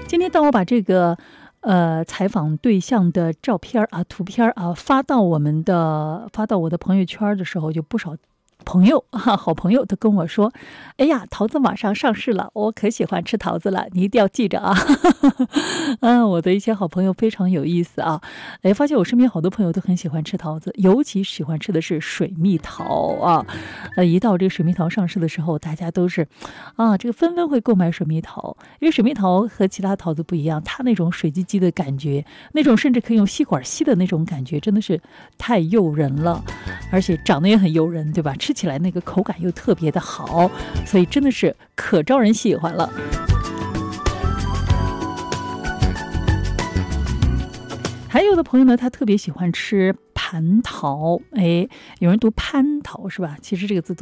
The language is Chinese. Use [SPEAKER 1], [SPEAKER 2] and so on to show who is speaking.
[SPEAKER 1] 今天当我把这个采访对象的照片啊、图片啊发到我的朋友圈的时候，就不少朋友好朋友都跟我说：“哎呀，桃子马上上市了，我可喜欢吃桃子了，你一定要记着啊！”我的一些好朋友非常有意思啊，发现我身边好多朋友都很喜欢吃桃子，尤其喜欢吃的是水蜜桃啊。一到这个水蜜桃上市的时候，大家都是这个纷纷会购买水蜜桃，因为水蜜桃和其他桃子不一样，它那种水唧唧的感觉，那种甚至可以用吸管吸的那种感觉，真的是太诱人了，而且长得也很诱人，对吧？吃起来那个口感又特别的好，所以真的是可招人喜欢了。还有的朋友呢，他特别喜欢吃蟠桃，有人读蟠桃是吧？其实这个字